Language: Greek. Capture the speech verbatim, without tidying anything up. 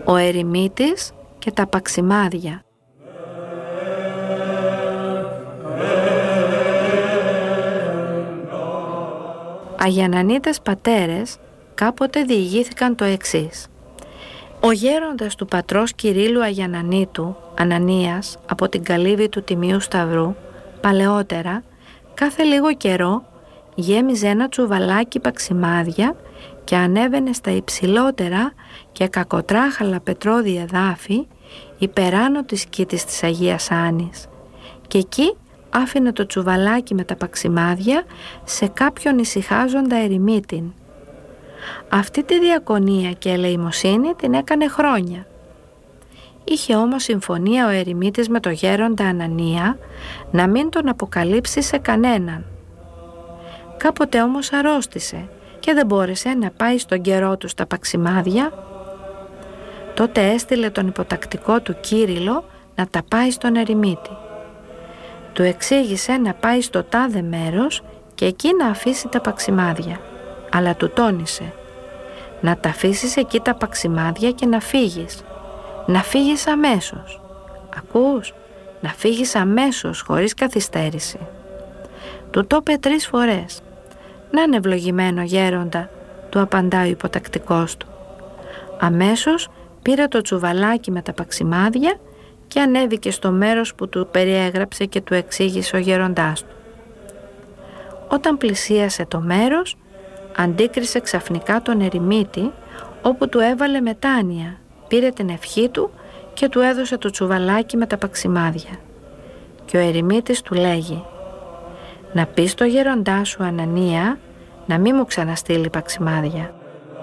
Ο ερημίτης και τα παξιμάδια. Αγιανανίτες πατέρες κάποτε διηγήθηκαν το εξής. Ο γέροντας του πατρός Κυρίλλου Αγιανανίτου, Ανανίας, από την καλύβη του Τιμίου Σταυρού, παλαιότερα, κάθε λίγο καιρό γέμιζε ένα τσουβαλάκι παξιμάδια και ανέβαινε στα υψηλότερα και κακοτράχαλα πετρώδια εδάφη υπεράνω της κήτης της Αγίας Άνης, και εκεί άφηνε το τσουβαλάκι με τα παξιμάδια σε κάποιον ησυχάζοντα ερημίτην. Αυτή τη διακονία και ελεημοσύνη την έκανε χρόνια. Είχε όμως συμφωνία ο ερημίτης με το γέροντα Ανανία να μην τον αποκαλύψει σε κανέναν. Κάποτε όμως αρρώστησε και δεν μπόρεσε να πάει στον καιρό του στα παξιμάδια. Τότε έστειλε τον υποτακτικό του Κύριλλο να τα πάει στον ερημίτη. Του εξήγησε να πάει στο τάδε μέρος και εκεί να αφήσει τα παξιμάδια, αλλά του τόνισε να τα αφήσεις εκεί τα παξιμάδια και να φύγεις. Να φύγεις αμέσως. Ακούς? Να φύγεις αμέσως, χωρίς καθυστέρηση. Του το είπε τρεις φορές. Να είναι ευλογημένο γέροντα, του απαντάει ο υποτακτικός του. Αμέσως πήρε το τσουβαλάκι με τα παξιμάδια και ανέβηκε στο μέρος που του περιέγραψε και του εξήγησε ο γέροντάς του. Όταν πλησίασε το μέρος, αντίκρισε ξαφνικά τον ερημίτη, όπου του έβαλε μετάνοια, πήρε την ευχή του και του έδωσε το τσουβαλάκι με τα παξιμάδια. Και ο ερημίτης του λέγει: «Να πεις στο γέροντά σου Ανανία να μη μου ξαναστείλει παξιμάδια».